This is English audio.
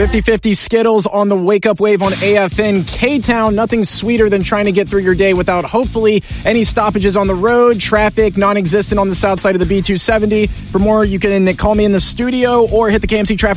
50-50 Skittles on the Wake Up Wave on AFN. K-Town, nothing sweeter than trying to get through your day without hopefully any stoppages on the road. Traffic non-existent on the south side of the B270. For more, you can call me in the studio or hit the KMC traffic